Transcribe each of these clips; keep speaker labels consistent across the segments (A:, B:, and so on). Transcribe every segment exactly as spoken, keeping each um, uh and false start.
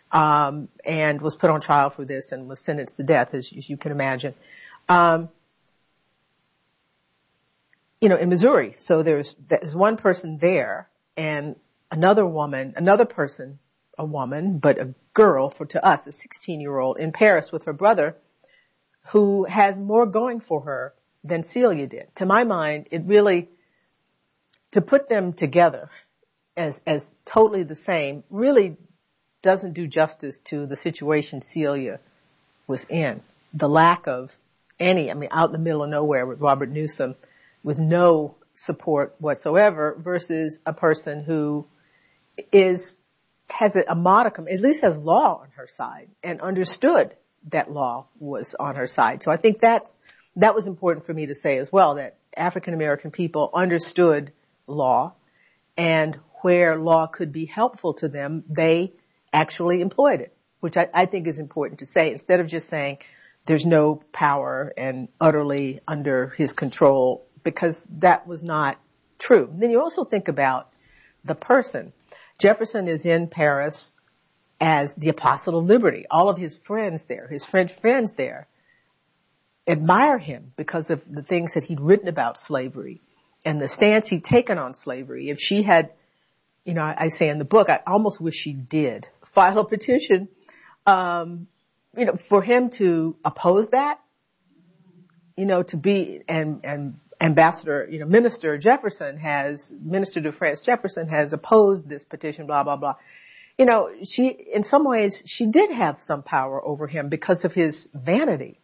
A: um, and was put on trial for this and was sentenced to death, as, as you can imagine. Um, you know, in Missouri. So there's, there's one person there and another woman, another person, a woman, but a girl for, to us, a sixteen year old in Paris with her brother who has more going for her than Celia did. To my mind, it really, to put them together as, as totally the same really doesn't do justice to the situation Celia was in. The lack of any, I mean, out in the middle of nowhere with Robert Newsom with no support whatsoever versus a person who is, has a, a modicum, at least has law on her side and understood that law was on her side. So I think that's, that was important for me to say as well, that African American people understood law, and where law could be helpful to them, they actually employed it, which I, I think is important to say, instead of just saying there's no power and utterly under his control, because that was not true. Then you also think about the person. Jefferson is in Paris as the apostle of liberty. All of his friends there, his French friends there, admire him because of the things that he'd written about slavery and the stance he'd taken on slavery. If she had, you know, I, I say in the book, I almost wish she did file a petition, um, you know, for him to oppose that, you know, to be, and, and Ambassador, you know, Minister Jefferson has, Minister de France Jefferson has opposed this petition, blah, blah, blah. You know, she, in some ways, she did have some power over him because of his vanity.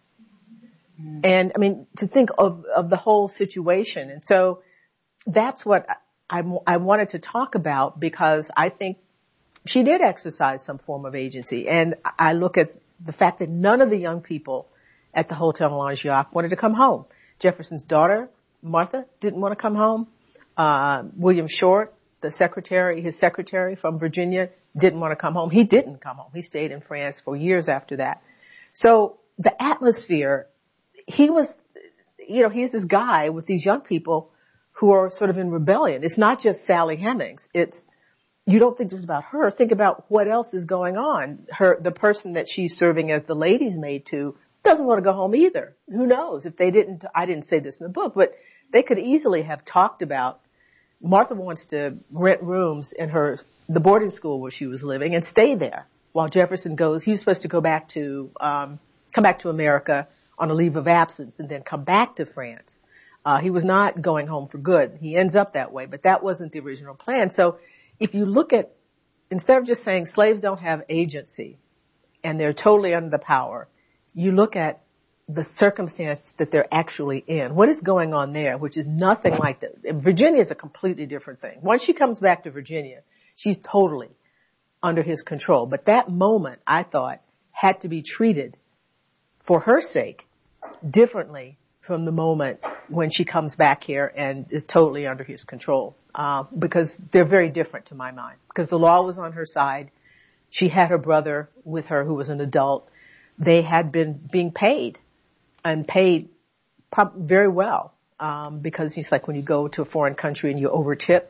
A: Mm. And I mean, to think of, of the whole situation. And so that's what I, I wanted to talk about, because I think she did exercise some form of agency. And I look at the fact that none of the young people at the Hotel Langevin wanted to come home. Jefferson's daughter, Martha, didn't want to come home. Uh, William Short, the secretary, his secretary from Virginia, didn't want to come home. He didn't come home. He stayed in France for years after that. So the atmosphere, he was, you know, he's this guy with these young people who are sort of in rebellion. It's not just Sally Hemings. It's, you don't think just about her. Think about what else is going on. Her, the person that she's serving as the lady's maid to doesn't want to go home either. Who knows? If they didn't, I didn't say this in the book, but they could easily have talked about, Martha wants to rent rooms in her, the boarding school where she was living and stay there while Jefferson goes. He was supposed to go back to, um, come back to America on a leave of absence and then come back to France. Uh, he was not going home for good. He ends up that way, but that wasn't the original plan. So if you look at, instead of just saying slaves don't have agency and they're totally under the power, you look at the circumstance that they're actually in. What is going on there, which is nothing like that. Virginia is a completely different thing. Once she comes back to Virginia, she's totally under his control. But that moment, I thought, had to be treated, for her sake, differently from the moment when she comes back here and is totally under his control. Uh, because they're very different to my mind. Because the law was on her side. She had her brother with her who was an adult. They had been being paid and paid prob- very well, um, because it's like when you go to a foreign country and you overtip.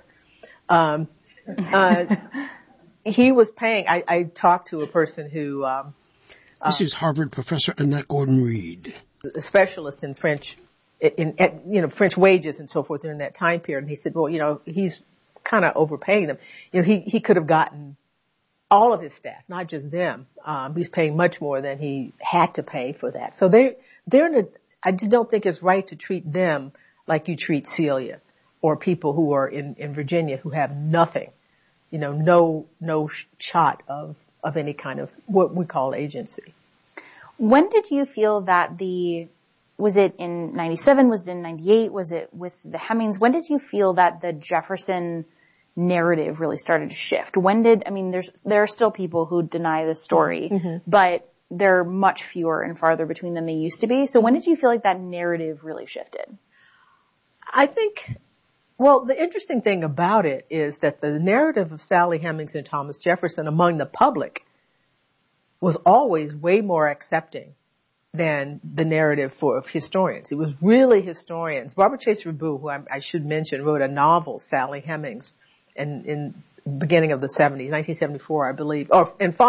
A: Um, uh, he was paying, I, I talked to a person who, um,
B: This uh, is Harvard professor Annette Gordon-Reed,
A: a specialist in French, in, in, you know, French wages and so forth during that time period. And he said, well, you know, he's kind of overpaying them. You know, he, he could have gotten all of his staff, not just them. Um, he's paying much more than he had to pay for that. So they, they're in a, I just don't think it's right to treat them like you treat Celia or people who are in, in Virginia who have nothing, you know, no, no shot of, of any kind of what we call agency.
C: When did you feel that the, was it in ninety-seven? Was it in ninety-eight? Was it with the Hemings? When did you feel that the Jefferson narrative really started to shift? When did, I mean, there's, there are still people who deny this story, mm-hmm. but they're much fewer and farther between than they used to be. So when did you feel like that narrative really shifted?
A: I think, well, the interesting thing about it is that the narrative of Sally Hemings and Thomas Jefferson among the public was always way more accepting than the narrative for of historians. It was really historians. Barbara Chase Rabu, who I, I should mention, wrote a novel, Sally Hemings, in, in the beginning of the seventies, nineteen seventy-four, I believe, or in